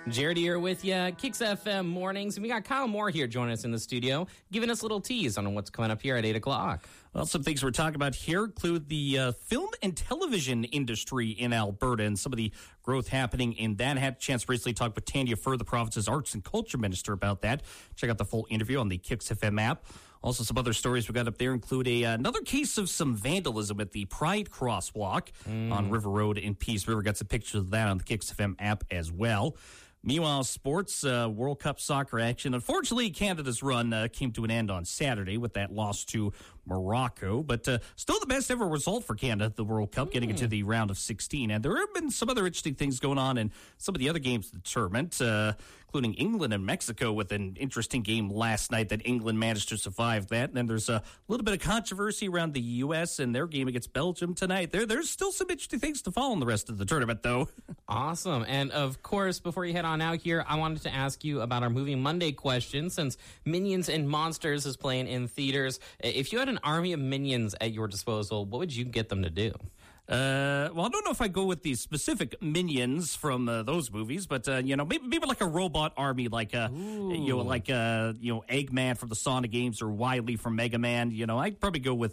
Jared here with you, Kicks FM Mornings. And we got Kyle Moore here joining us in the studio, giving us a little tease on what's coming up here at 8 o'clock. Well, some things we're talking about here include the film and television industry in Alberta and some of the growth happening in that. I had a chance to recently talk with Tanya Furr, the province's arts and culture minister, about that. Check out the full interview on the Kicks FM app. Also, some other stories we got up there include another case of some vandalism at the Pride Crosswalk on River Road in Peace River. Got some pictures of that on the Kicks FM app as well. Meanwhile, sports, World Cup soccer action. Unfortunately, Canada's run came to an end on Saturday with that loss to Morocco, but still the best ever result for Canada at the World Cup, getting into the round of 16. And there have been some other interesting things going on in some of the other games of the tournament, including England and Mexico with an interesting game last night that England managed to survive that. And then there's a little bit of controversy around the U.S. and their game against Belgium tonight. There's still some interesting things to follow in the rest of the tournament, though. Awesome. And, of course, before you head on out here, I wanted to ask you about our Movie Monday question. Since Minions and Monsters is playing in theaters, if you had an army of minions at your disposal, what would you get them to do? Well, I don't know if I go with the specific minions from those movies, but maybe like a robot army, like Eggman from the Sonic games or Wily from Mega Man. I'd probably go with